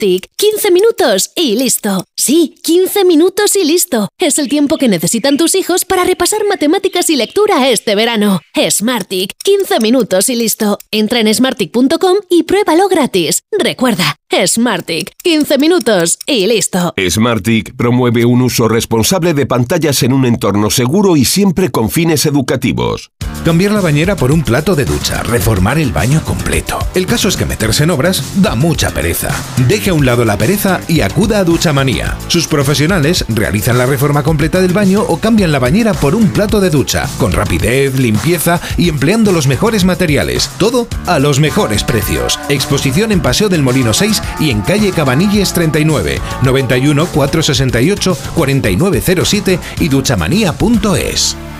Smarttic. 15 minutos y listo. Sí, 15 minutos y listo. Es el tiempo que necesitan tus hijos para repasar matemáticas y lectura este verano. Smarttic. 15 minutos y listo. Entra en smarttic.com y pruébalo gratis. Recuerda, Smarttic. 15 minutos y listo. Smarttic promueve un uso responsable de pantallas en un entorno seguro y siempre con fines educativos. Cambiar la bañera por un plato de ducha, reformar el baño completo. El caso es que meterse en obras da mucha pereza. Deje a un lado la pereza y acuda a Duchamanía. Sus profesionales realizan la reforma completa del baño o cambian la bañera por un plato de ducha, con rapidez, limpieza y empleando los mejores materiales. Todo a los mejores precios. Exposición en Paseo del Molino 6 y en calle Cabanilles 39, 91 468 4907 y duchamanía.es.